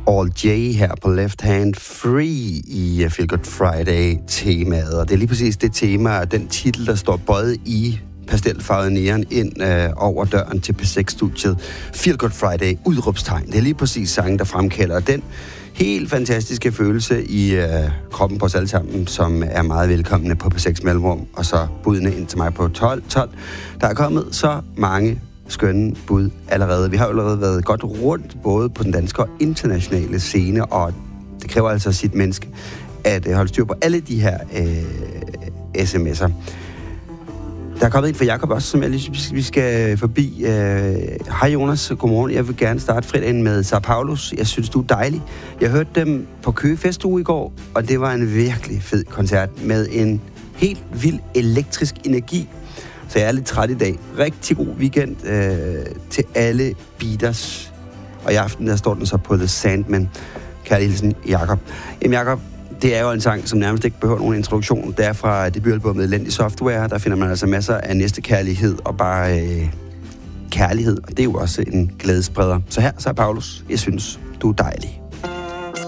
All J her på Left Hand Free i Feel Good Friday-temaet. Og det er lige præcis det tema og den titel, der står bøjet i pastelfarvet neon ind over døren til P6-studiet. Feel Good Friday, udråbstegn. Det er lige præcis sangen, der fremkalder den helt fantastiske følelse i kroppen på os alle sammen, som er meget velkomne på P6 Mellemrum. Og så budene ind til mig på 12. Der er kommet så mange skønne bud allerede. Vi har jo allerede været godt rundt, både på den danske og internationale scene, og det kræver altså sit menneske at holde styr på alle de her sms'er. Der er kommet en fra Jakob også, som jeg lige synes, vi skal forbi. Hej Jonas, godmorgen. Jeg vil gerne starte fredagen med Sao Paulos. Jeg synes, du er dejlig. Jeg hørte dem på Køge Festuge i går, og det var en virkelig fed koncert med en helt vild elektrisk energi. Så jeg er lidt træt i dag. Rigtig god weekend til alle beaters. Og i aften, der står den så på The Sandman. Kærlig hilsen, Jakob. Jamen Jakob, det er jo en sang, som nærmest ikke behøver nogen introduktion. Det er fra debutalbummet Elendig Software. Der finder man altså masser af næstekærlighed og bare kærlighed. Og det er jo også en glædespreder. Så her, så er Paulus. Jeg synes, du er dejlig.